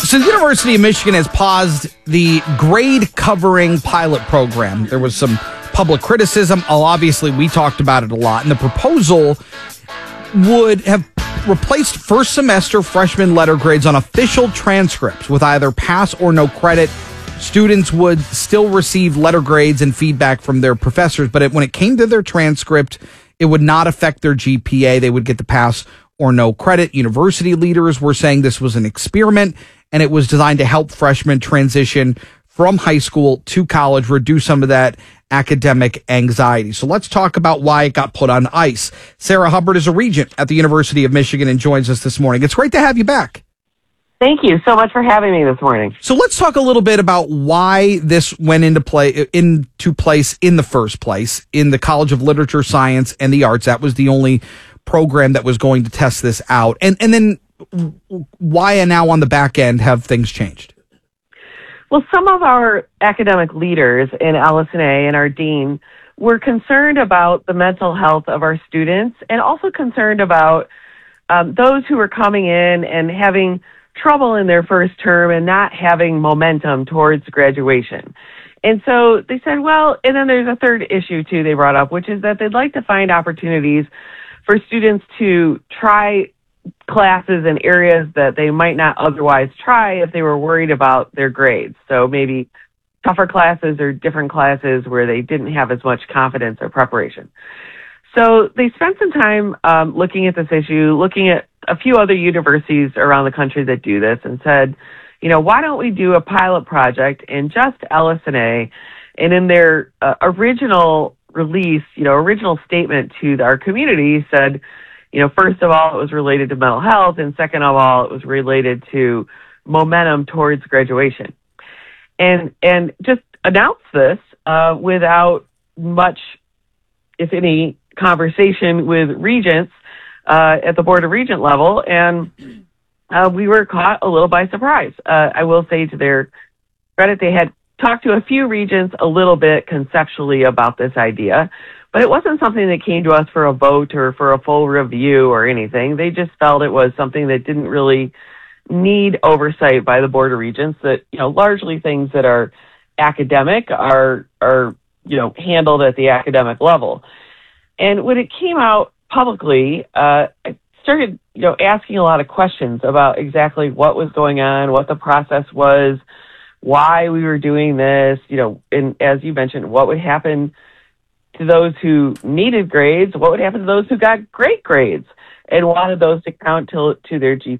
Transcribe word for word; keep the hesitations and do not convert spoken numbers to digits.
So the University of Michigan has paused the grade covering pilot program. There was some public criticism. Oh, obviously, we talked about it a lot. And the proposal would have replaced first semester freshman letter grades on official transcripts with either pass or no credit. Students would still receive letter grades and feedback from their professors, but it, when it came to their transcript, it would not affect their G P A. They would get the pass or no credit. University leaders were saying this was an experiment, and it was designed to help freshmen transition from high school to college, reduce some of that academic anxiety. So let's talk about why it got put on ice. Sarah Hubbard is a regent at the University of Michigan and joins us this morning. It's great to have you back. Thank you so much for having me this morning. So let's talk a little bit about why this went into play into place in the first place in the College of Literature, Science, and the Arts. That was the only program that was going to test this out. And and then why and now on the back end have things changed? Well, some of our academic leaders in L S N A and our dean were concerned about the mental health of our students and also concerned about um, those who were coming in and having trouble in their first term and not having momentum towards graduation. And so they said, well, and then there's a third issue too they brought up, which is that they'd like to find opportunities for students to try classes in areas that they might not otherwise try if they were worried about their grades. So maybe tougher classes or different classes where they didn't have as much confidence or preparation. So they spent some time um, looking at this issue, looking at a few other universities around the country that do this, and said, you know, why don't we do a pilot project in just L S N A? And in their uh, original release, you know, original statement to our community said, you know, first of all, it was related to mental health, and second of all, it was related to momentum towards graduation. And and just announced this uh, without much, if any, conversation with regents uh, at the Board of Regent level, and uh, we were caught a little by surprise. Uh, I will say to their credit, they had talked to a few regents a little bit conceptually about this idea, but it wasn't something that came to us for a vote or for a full review or anything. They just felt it was something that didn't really need oversight by the Board of Regents, that, you know, largely things that are academic are, are, you know, handled at the academic level. And when it came out publicly, uh, I started, you know, asking a lot of questions about exactly what was going on, what the process was, why we were doing this, you know, and as you mentioned, what would happen to those who needed grades, what would happen to those who got great grades and wanted those to count to, to their G